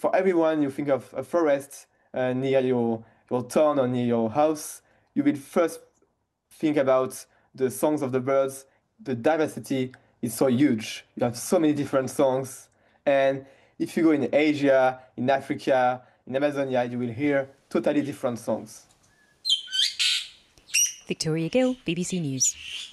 for everyone, you think of a forest near your town or near your house, you will first think about the songs of the birds. The diversity is so huge. You have so many different songs. And if you go in Asia, in Africa, in Amazonia, you will hear totally different songs. Victoria Gill, BBC News.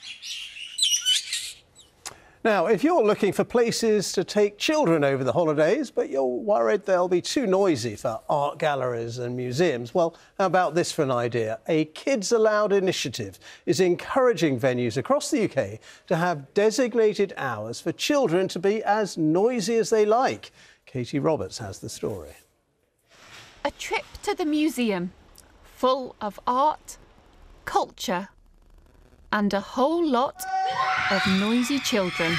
Now, if you're looking for places to take children over the holidays, but you're worried they'll be too noisy for art galleries and museums, well, how about this for an idea? A Kids Allowed initiative is encouraging venues across the UK to have designated hours for children to be as noisy as they like. Katie Roberts has the story. A trip to the museum, full of art, culture, and a whole lot of noisy children.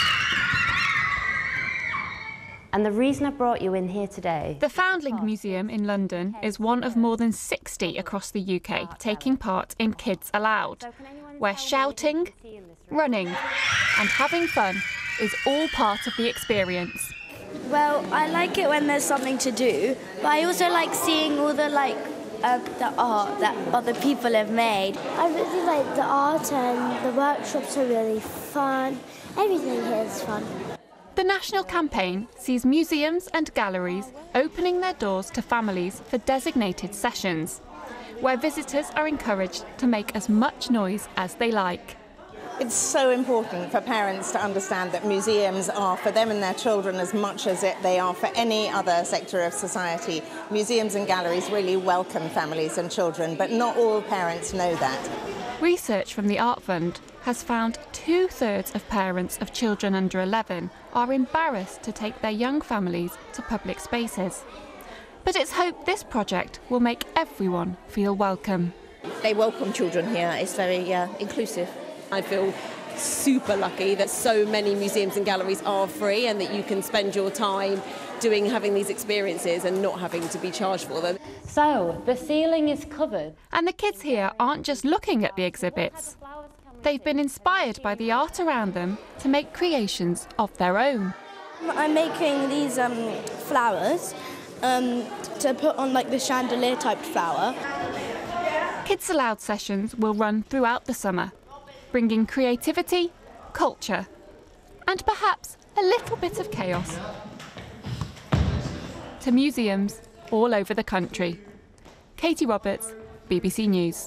And the reason I brought you in here today... The Foundling Museum in London is one of more than 60 across the UK taking part in Kids Allowed, where shouting, running and having fun is all part of the experience. Well, I like it when there's something to do, but I also like seeing all the art that other people have made. I really like the art and the workshops are really fun. Everything here is fun. The national campaign sees museums and galleries opening their doors to families for designated sessions, where visitors are encouraged to make as much noise as they like. It's so important for parents to understand that museums are for them and their children as much as they are for any other sector of society. Museums and galleries really welcome families and children, but not all parents know that. Research from the Art Fund has found 2/3 of parents of children under 11 are embarrassed to take their young families to public spaces. But it's hoped this project will make everyone feel welcome. They welcome children here. It's very inclusive. I feel super lucky that so many museums and galleries are free and that you can spend your time having these experiences and not having to be charged for them. So, the ceiling is covered. And the kids here aren't just looking at the exhibits. They've been inspired by the art around them to make creations of their own. I'm making these flowers to put on the chandelier type flower. Kids Allowed sessions will run throughout the summer, bringing creativity, culture, and perhaps a little bit of chaos to museums all over the country. Katie Roberts, BBC News.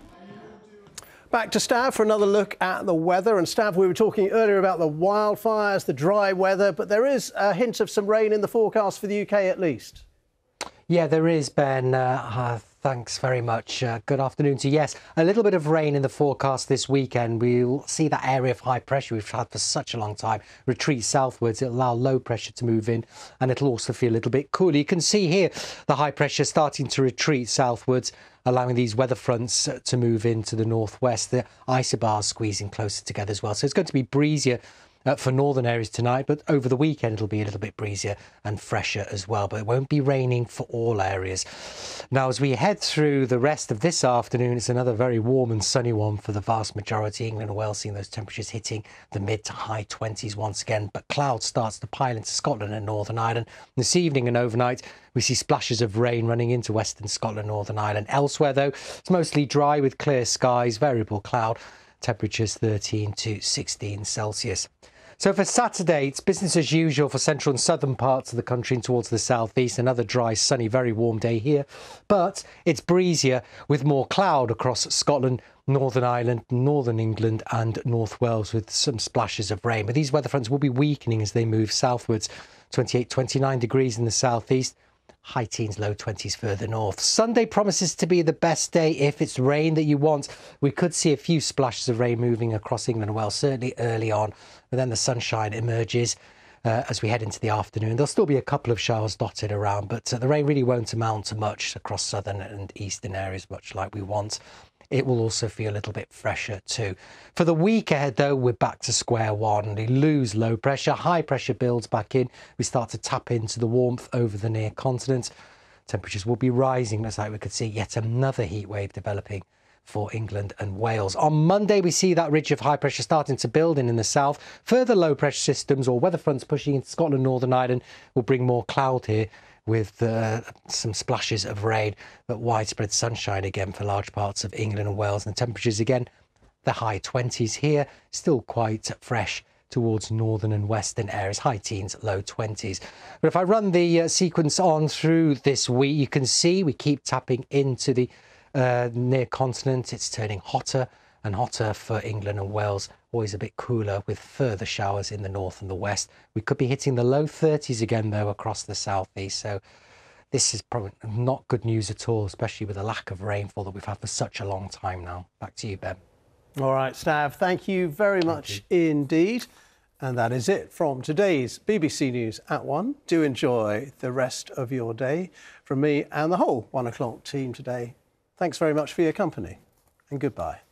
Back to Stav for another look at the weather. And Stav, we were talking earlier about the wildfires, the dry weather, but there is a hint of some rain in the forecast for the UK at least. Yeah, there is, Ben. Thanks very much. Good afternoon to you. Yes, a little bit of rain in the forecast this weekend. We'll see that area of high pressure we've had for such a long time retreat southwards. It'll allow low pressure to move in and it'll also feel a little bit cooler. You can see here the high pressure starting to retreat southwards, allowing these weather fronts to move into the northwest. The isobars squeezing closer together as well. So it's going to be breezier for northern areas tonight, but over the weekend it'll be a little bit breezier and fresher as well, but it won't be raining for all areas. Now, as we head through the rest of this afternoon, it's another very warm and sunny one for the vast majority. England and Wales seeing those temperatures hitting the mid to high 20s once again, but cloud starts to pile into Scotland and Northern Ireland. This evening and overnight we see splashes of rain running into western Scotland, Northern Ireland. Elsewhere though, it's mostly dry with clear skies, variable cloud, temperatures 13 to 16 Celsius. So for Saturday, it's business as usual for central and southern parts of the country and towards the southeast. Another dry, sunny, very warm day here. But it's breezier with more cloud across Scotland, Northern Ireland, Northern England and North Wales with some splashes of rain. But these weather fronts will be weakening as they move southwards. 28, 29 degrees in the southeast. High teens, low 20s further north. Sunday promises to be the best day if it's rain that you want. We could see a few splashes of rain moving across England and Wales, certainly early on. But then the sunshine emerges as we head into the afternoon. There'll still be a couple of showers dotted around, but the rain really won't amount to much across southern and eastern areas, much like we want. It will also feel a little bit fresher too. For the week ahead, though, we're back to square one. We lose low pressure, high pressure builds back in. We start to tap into the warmth over the near continent. Temperatures will be rising. Looks like we could see yet another heat wave developing for England and Wales. On Monday, we see that ridge of high pressure starting to build in the south. Further low pressure systems or weather fronts pushing into Scotland, Northern Ireland will bring more cloud here with some splashes of rain, but widespread sunshine again for large parts of England and Wales. And temperatures again, the high 20s here, still quite fresh towards northern and western areas, high teens, low 20s. But if I run the sequence on through this week, you can see we keep tapping into the near continent. It's turning hotter and hotter for England and Wales, always a bit cooler with further showers in the north and the west. We could be hitting the low 30s again, though, across the southeast. So this is probably not good news at all, especially with the lack of rainfall that we've had for such a long time now. Back to you, Ben. All right, Stav, thank you very much indeed. And that is it from today's BBC News at 1. Do enjoy the rest of your day. From me and the whole 1 o'clock team today, thanks very much for your company and goodbye.